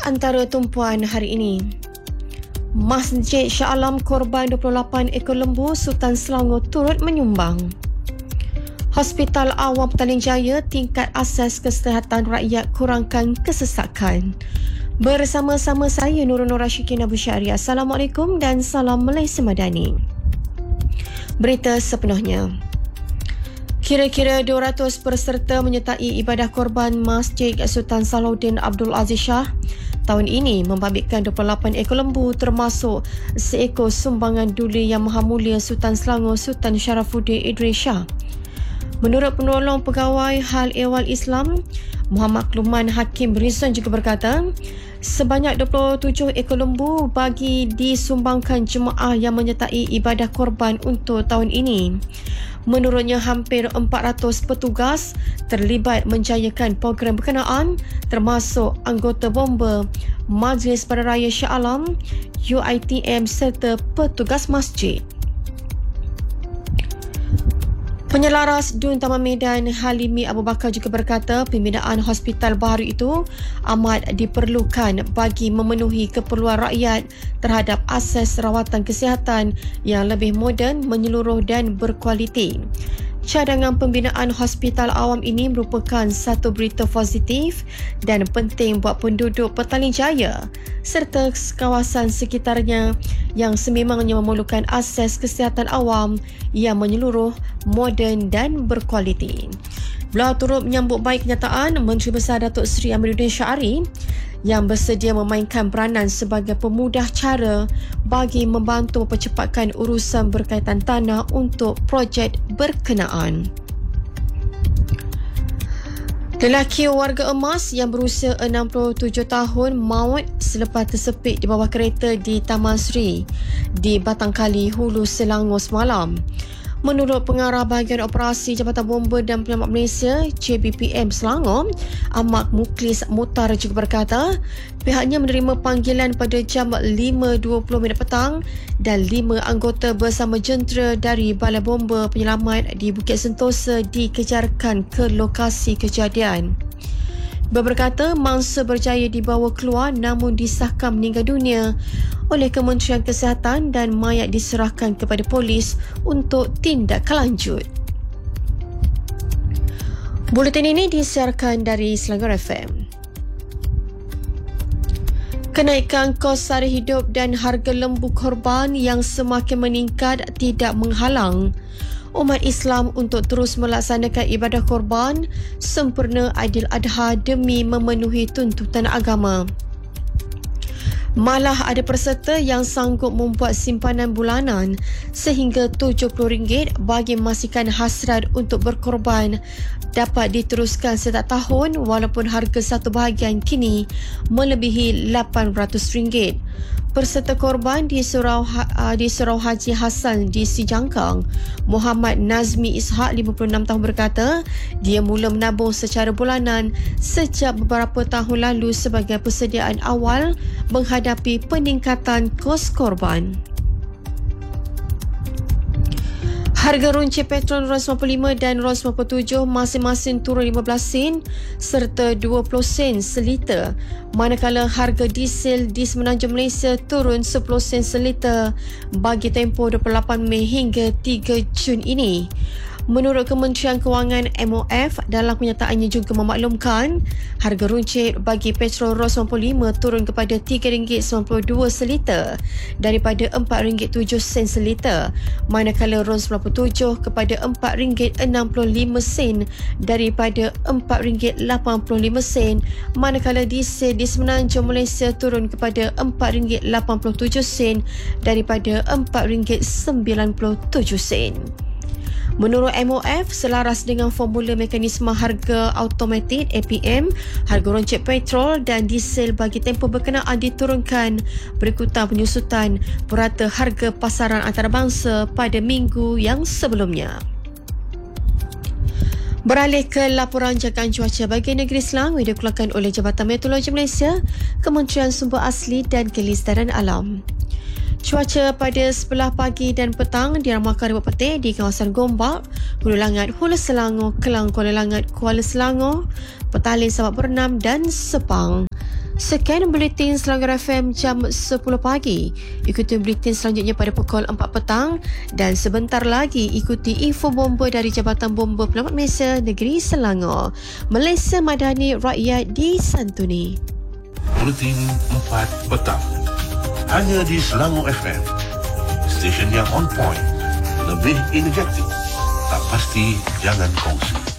antara tumpuan hari ini. Masjid Shah Alam korban 28 ekor lembu Sultan Selangor turut menyumbang. Hospital Awam Petaling Jaya tingkat asas kesihatan rakyat kurangkan kesesakan. Bersama-sama saya Nurul Nur Rashikin Abu Syari. Assalamualaikum dan salam Malaysia Madani. Berita sepenuhnya. Kira-kira 200 peserta menyertai ibadah korban Masjid Sultan Salahuddin Abdul Aziz Shah tahun ini membabitkan 28 ekor lembu termasuk seekor sumbangan duli Yang Maha Mulia Sultan Selangor Sultan Sharafuddin Idris Shah. Menurut penolong pegawai hal ehwal Islam Muhammad Kluman Hakim Rizwan juga berkata, sebanyak 27 ekor lembu bagi disumbangkan jemaah yang menyertai ibadah korban untuk tahun ini. Menurutnya, hampir 400 petugas terlibat menjayakan program berkenaan termasuk anggota bomba, Majlis Padanraya Shah Alam, UiTM serta petugas masjid. Penyelaras Dun Taman Medan Halimi Abu Bakar juga berkata pembinaan hospital baru itu amat diperlukan bagi memenuhi keperluan rakyat terhadap asas rawatan kesihatan yang lebih moden, menyeluruh dan berkualiti. Cadangan pembinaan hospital awam ini merupakan satu berita positif dan penting buat penduduk Petaling Jaya serta kawasan sekitarnya yang sememangnya memerlukan asas kesihatan awam yang menyeluruh, moden dan berkualiti. Beliau turut menyambut baik kenyataan Menteri Besar Datuk Seri Amiruddin Syari yang bersedia memainkan peranan sebagai pemudah cara bagi membantu mempercepatkan urusan berkaitan tanah untuk projek berkenaan. Lelaki warga emas yang berusia 67 tahun maut selepas tersepit di bawah kereta di Taman Sri di Batangkali, Hulu Selangor semalam. Menurut Pengarah Bahagian Operasi Jabatan Bomba dan Penyelamat Malaysia JBPM Selangor, Ahmad Muklis Mutar juga berkata pihaknya menerima panggilan pada jam 5.20 petang dan 5 anggota bersama jentera dari Balai Bomba Penyelamat di Bukit Sentosa dikejarkan ke lokasi kejadian. Berkata mangsa berjaya dibawa keluar namun disahkan meninggal dunia oleh Kementerian Kesihatan dan mayat diserahkan kepada polis untuk tindak lanjut. Buletin ini disiarkan dari Selangor FM. Kenaikan kos sara hidup dan harga lembu korban yang semakin meningkat tidak menghalang umat Islam untuk terus melaksanakan ibadah korban sempurna Aidil Adha demi memenuhi tuntutan agama. Malah ada peserta yang sanggup membuat simpanan bulanan sehingga RM70 bagi memastikan hasrat untuk berkorban dapat diteruskan setiap tahun walaupun harga satu bahagian kini melebihi RM800. Peserta korban di Surau Haji Hassan di Sijangkang, Muhammad Nazmi Ishak 56 tahun berkata dia mula menabung secara bulanan sejak beberapa tahun lalu sebagai persediaan awal menghadapi peningkatan kos korban. Harga runcit petrol RON95 dan RON97 masing-masing turun 15 sen serta 20 sen seliter, manakala harga diesel di Semenanjung Malaysia turun 10 sen seliter bagi tempoh 28 Mei hingga 3 Jun ini. Menurut Kementerian Kewangan MOF, dalam kenyataannya juga memaklumkan harga runcit bagi petrol RON95 turun kepada RM3.92 seliter daripada RM4.07 seliter, manakala RON97 kepada RM4.65 daripada RM4.85, manakala diesel di Semenanjung Malaysia turun kepada RM4.87 daripada RM4.97. Menurut MOF, selaras dengan formula mekanisme harga automatik APM, harga runcit petrol dan diesel bagi tempoh berkenaan diturunkan berikutan penyusutan purata harga pasaran antarabangsa pada minggu yang sebelumnya. Beralih ke laporan jagaan cuaca bagi negeri Selangor yang dikeluarkan oleh Jabatan Meteorologi Malaysia, Kementerian Sumber Asli dan Kelestarian Alam. Cuaca pada sebelah pagi dan petang diramalkan ribuan petir di kawasan Gombak, Hulu Langat, Hulu Selangor, Kelang Kuala Langat, Kuala Selangor, Petaling Sabak Bernam dan Sepang. Sekian Buletin Selangor FM jam 10 pagi. Ikuti Buletin selanjutnya pada pukul 4 petang dan sebentar lagi ikuti info bomba dari Jabatan Bomba Penyelamat Malaysia Negeri Selangor. Malaysia Madani, rakyat disantuni. Buletin 4 petang. Hanya di Selangor FM. Stesen yang on point. Lebih energetik. Tak pasti jangan kongsi.